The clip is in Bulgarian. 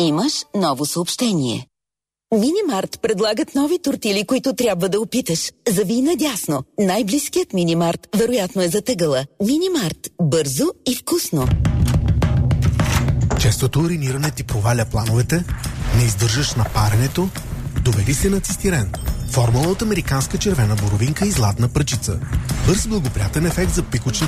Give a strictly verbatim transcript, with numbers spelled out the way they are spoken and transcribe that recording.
Имаш ново съобщение. Минимарт предлагат нови тортили, които трябва да опиташ. Зави надясно. Най-близкият Минимарт вероятно е затъгъла. Минимарт. Бързо и вкусно. Честото уриниране ти проваля плановете? Не издържаш на паренето? Довери се на цистирен. Формула от американска червена боровинка и златна пръчица. Бърз благоприятен ефект за пикочни